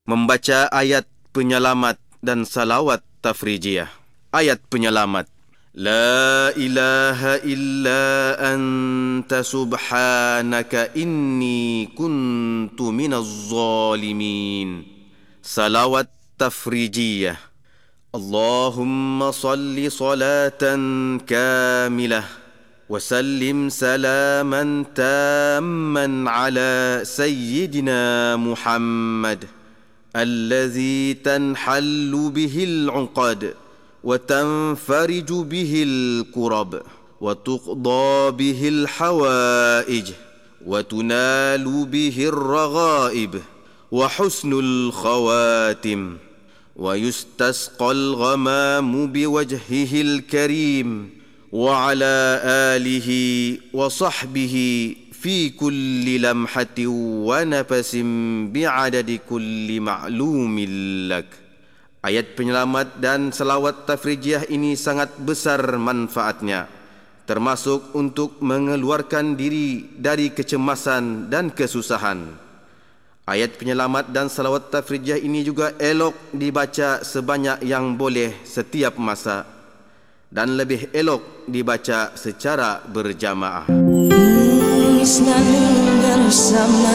membaca ayat penyelamat dan salawat tafrijiyah. Ayat penyelamat. La ilaha illa anta subhanaka inni kuntu minaz zalimin. Salawat tafrijiyah. Allahumma salli salatan kamilah وسلم سلاما تاما على سيدنا محمد الذي تنحل به العقد وتنفرج به الكرب وتقضى به الحوائج وتنال به الرغائب وحسن الخواتم ويستسقى الغمام بوجهه الكريم وعلى آله وصحبه في كل لمحة ونفس بعدد كل معلوم لك. Ayat penyelamat dan salawat tafrijiyah ini sangat besar manfaatnya, termasuk untuk mengeluarkan diri dari kecemasan dan kesusahan. Ayat penyelamat dan salawat tafrijiyah ini juga elok dibaca sebanyak yang boleh setiap masa, dan lebih elok dibaca secara berjamaah. Selalu bersama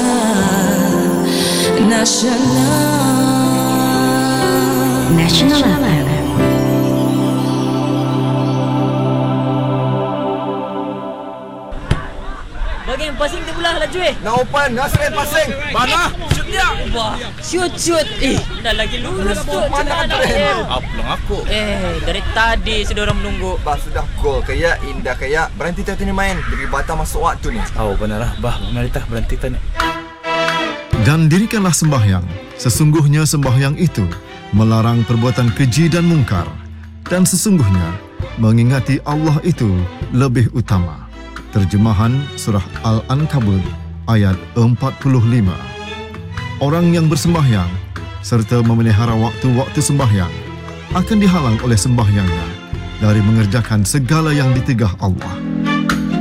Nasional FM. Bagian passing tu pula laju Nak open, Nasrin passing. Mana? Shoot dia. Wah, shoot. Dah lagi lurus tu. Mana keren? Pelong aku. Dari tadi sudah orang menunggu. Bah, sudah gol kayak indah kayak. Berhenti tadi main. Demi batal masuk waktu ni. Oh, benarlah. Bah, mari tah berhenti tadi. Dan dirikanlah sembahyang. Sesungguhnya sembahyang itu melarang perbuatan keji dan mungkar. Dan sesungguhnya mengingati Allah itu lebih utama. Terjemahan Surah Al-Ankabut ayat 45. Orang yang bersembahyang serta memelihara waktu-waktu sembahyang akan dihalang oleh sembahyangnya dari mengerjakan segala yang ditegah Allah.